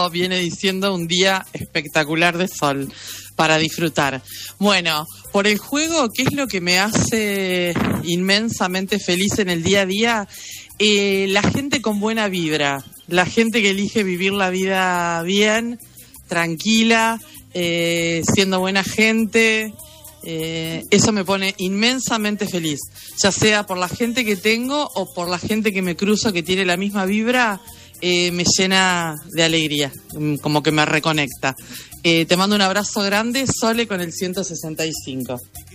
Viene diciendo un día espectacular de sol para disfrutar. Bueno, por el juego, ¿qué es lo que me hace inmensamente feliz en el día a día? La gente con buena vibra, la gente que elige vivir la vida bien, tranquila, siendo buena gente. Eso me pone inmensamente feliz, ya sea por la gente que tengo o por la gente que me cruzo que tiene la misma vibra. Me llena de alegría, como que me reconecta. Te mando un abrazo grande, Sole, con el 165.